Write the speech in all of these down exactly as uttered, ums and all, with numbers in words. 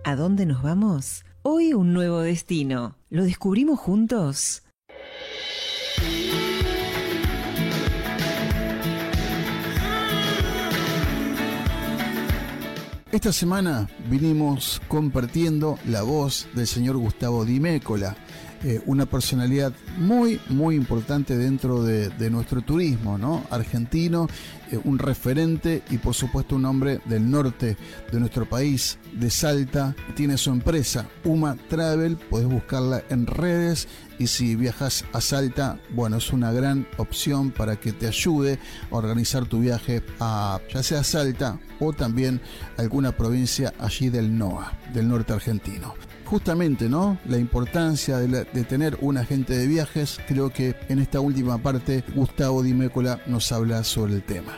¿A dónde nos vamos? Hoy un nuevo destino. ¿Lo descubrimos juntos? Esta semana vinimos compartiendo la voz del señor Gustavo Di Mécola, eh, una personalidad muy, muy importante dentro de, de nuestro turismo, ¿no? Argentino, eh, un referente y por supuesto un hombre del norte de nuestro país, de Salta. Tiene su empresa, Uma Travel, podés buscarla en redes. Y si viajas a Salta, bueno, es una gran opción para que te ayude a organizar tu viaje a ya sea Salta o también alguna provincia allí del N O A, del norte argentino. Justamente, ¿no? La importancia de, la, de tener un agente de viajes, creo que en esta última parte Gustavo Di Mécola nos habla sobre el tema.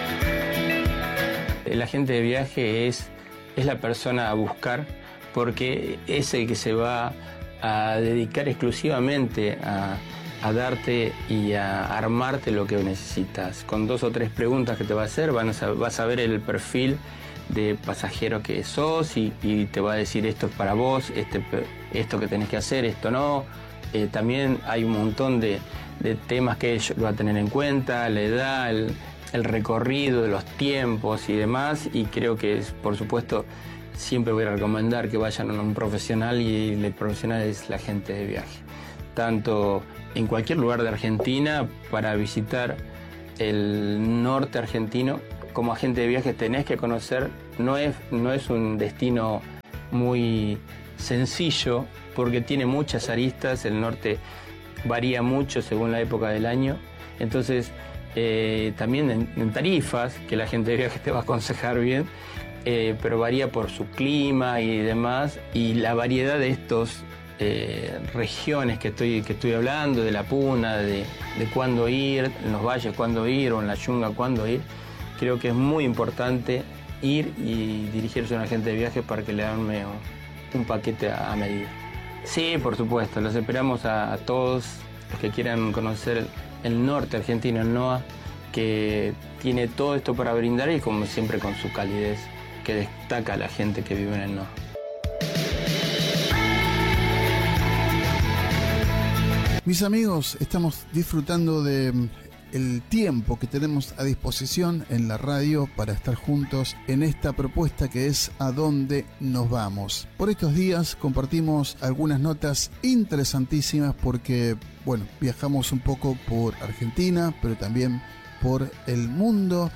El agente de viaje es, es la persona a buscar porque es el que se va a dedicar exclusivamente a, a darte y a armarte lo que necesitas. Con dos o tres preguntas que te va a hacer, vas a, vas a ver el perfil de pasajero que sos y, y te va a decir esto es para vos, este, esto que tenés que hacer, esto no. Eh, también hay un montón de, de temas que ellos lo va a tener en cuenta, la edad, el, el recorrido, los tiempos y demás, y creo que es, por supuesto, siempre voy a recomendar que vayan a un profesional y el profesional es la agente de viaje. Tanto en cualquier lugar de Argentina, para visitar el norte argentino, como agente de viaje tenés que conocer, no es, no es un destino muy sencillo porque tiene muchas aristas, el norte varía mucho según la época del año, entonces eh, también en, en tarifas, que la agente de viaje te va a aconsejar bien, Eh, pero varía por su clima y demás, y la variedad de estos eh, regiones que estoy, que estoy hablando, de la puna, de, de cuándo ir, en los valles cuándo ir, o en la yunga cuándo ir, creo que es muy importante ir y dirigirse a un agente de viaje para que le hagan un, un paquete a, a medida. Sí, por supuesto, los esperamos a, a todos los que quieran conocer el, el norte argentino, el N O A, que tiene todo esto para brindar y como siempre con su calidez que destaca a la gente que vive en el N O A. Mis amigos, estamos disfrutando de el tiempo que tenemos a disposición en la radio para estar juntos en esta propuesta que es ¿A dónde nos vamos? Por estos días compartimos algunas notas interesantísimas porque, bueno, viajamos un poco por Argentina, pero también por el mundo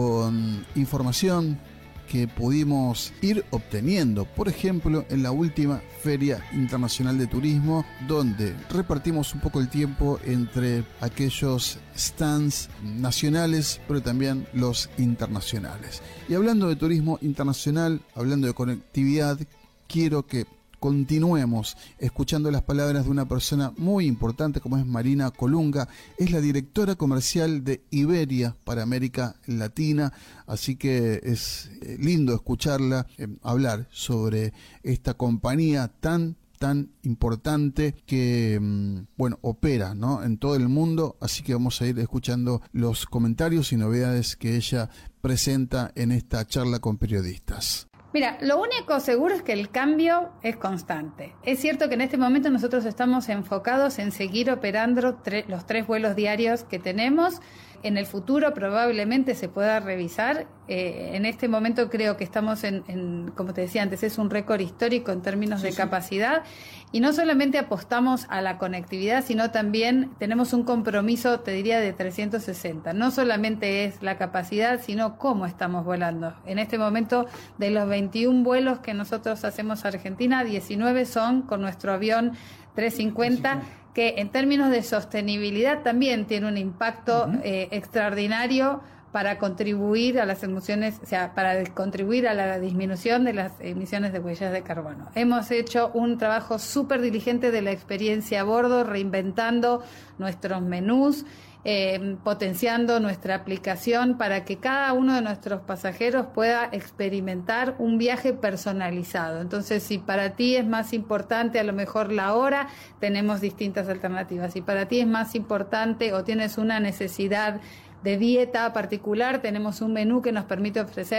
con información que pudimos ir obteniendo, por ejemplo, en la última Feria Internacional de Turismo, donde repartimos un poco el tiempo entre aquellos stands nacionales, pero también los internacionales. Y hablando de turismo internacional, hablando de conectividad, quiero que continuemos escuchando las palabras de una persona muy importante como es Marina Colunga. Es la directora comercial de Iberia para América Latina, así que es lindo escucharla eh, hablar sobre esta compañía tan tan importante que, bueno, opera, ¿no?, en todo el mundo, así que vamos a ir escuchando los comentarios y novedades que ella presenta en esta charla con periodistas. Mira, lo único seguro es que el cambio es constante. Es cierto que en este momento nosotros estamos enfocados en seguir operando tre- los tres vuelos diarios que tenemos. En el futuro probablemente se pueda revisar. Eh, en este momento creo que estamos en, en, como te decía antes, es un récord histórico en términos sí, de sí. capacidad. Y no solamente apostamos a la conectividad, sino también tenemos un compromiso, te diría, de trescientos sesenta. No solamente es la capacidad, sino cómo estamos volando. En este momento, de los veintiún vuelos que nosotros hacemos a Argentina, diecinueve son con nuestro avión trescientos cincuenta, que en términos de sostenibilidad también tiene un impacto uh-huh. eh, extraordinario para contribuir a las emisiones, o sea, para contribuir a la disminución de las emisiones de huellas de carbono. Hemos hecho un trabajo súper diligente de la experiencia a bordo, reinventando nuestros menús, eh, potenciando nuestra aplicación para que cada uno de nuestros pasajeros pueda experimentar un viaje personalizado. Entonces, si para ti es más importante a lo mejor la hora, tenemos distintas alternativas. Si para ti es más importante o tienes una necesidad de dieta particular, tenemos un menú que nos permite ofrecer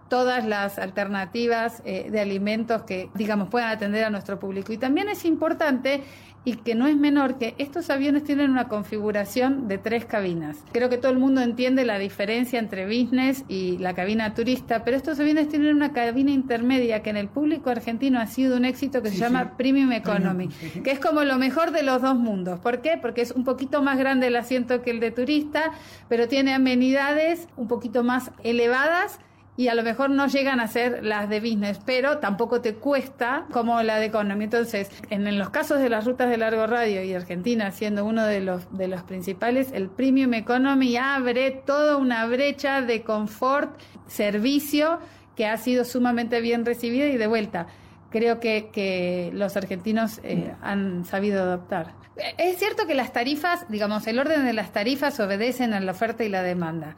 todas las alternativas eh, de alimentos que, digamos, puedan atender a nuestro público. Y también es importante, y que no es menor, que estos aviones tienen una configuración de tres cabinas. Creo que todo el mundo entiende la diferencia entre business y la cabina turista, pero estos aviones tienen una cabina intermedia que en el público argentino ha sido un éxito, que sí, se llama sí. Premium Economy, sí, sí. que es como lo mejor de los dos mundos. ¿Por qué? Porque es un poquito más grande el asiento que el de turista, pero tiene amenidades un poquito más elevadas, y a lo mejor no llegan a ser las de business, pero tampoco te cuesta como la de economy. Entonces, en, en los casos de las rutas de largo radio, y Argentina siendo uno de los, de los principales, el Premium Economy abre toda una brecha de confort, servicio, que ha sido sumamente bien recibida, y de vuelta, creo que, que los argentinos eh, han sabido adoptar. Es cierto que las tarifas, digamos, el orden de las tarifas obedecen a la oferta y la demanda.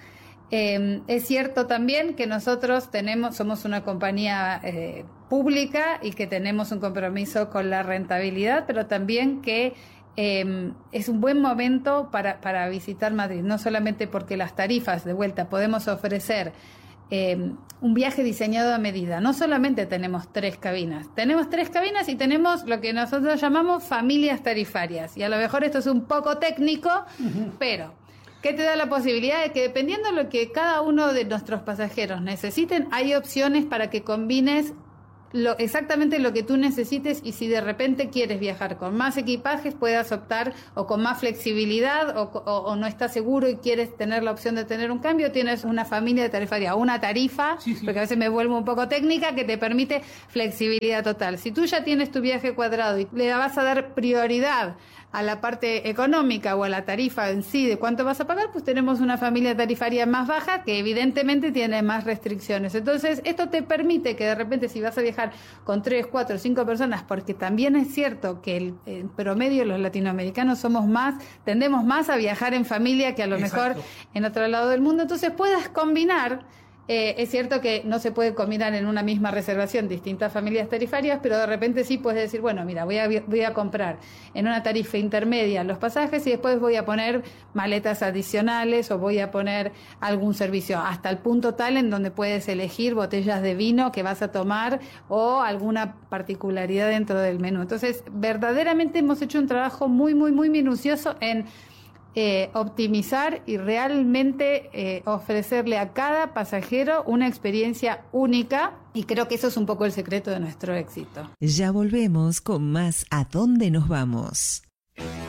Eh, es cierto también que nosotros tenemos, somos una compañía eh, pública y que tenemos un compromiso con la rentabilidad, pero también que eh, es un buen momento para, para visitar Madrid, no solamente porque las tarifas, de vuelta, podemos ofrecer eh, un viaje diseñado a medida. No solamente tenemos tres cabinas, tenemos tres cabinas y tenemos lo que nosotros llamamos familias tarifarias, y a lo mejor esto es un poco técnico, uh-huh. pero ¿qué te da la posibilidad de que, dependiendo de lo que cada uno de nuestros pasajeros necesiten, hay opciones para que combines lo, exactamente lo que tú necesites, y si de repente quieres viajar con más equipajes, puedas optar, o con más flexibilidad, o, o, o no estás seguro y quieres tener la opción de tener un cambio, tienes una familia de tarifaria, una tarifa, sí, sí. porque a veces me vuelvo un poco técnica, que te permite flexibilidad total. Si tú ya tienes tu viaje cuadrado y le vas a dar prioridad a la parte económica o a la tarifa en sí de cuánto vas a pagar, pues tenemos una familia tarifaria más baja que evidentemente tiene más restricciones. Entonces, esto te permite que de repente, si vas a viajar con tres, cuatro, cinco personas, porque también es cierto que el, el promedio los latinoamericanos somos más, tendemos más a viajar en familia que a lo Exacto. mejor en otro lado del mundo, entonces puedas combinar. Eh, es cierto que no se puede combinar en una misma reservación distintas familias tarifarias, pero de repente sí puedes decir, bueno, mira, voy a, voy a comprar en una tarifa intermedia los pasajes y después voy a poner maletas adicionales o voy a poner algún servicio, hasta el punto tal en donde puedes elegir botellas de vino que vas a tomar o alguna particularidad dentro del menú. Entonces, verdaderamente hemos hecho un trabajo muy, muy, muy minucioso en Eh, optimizar y realmente eh, ofrecerle a cada pasajero una experiencia única, y creo que eso es un poco el secreto de nuestro éxito. Ya volvemos con más ¿A dónde nos vamos?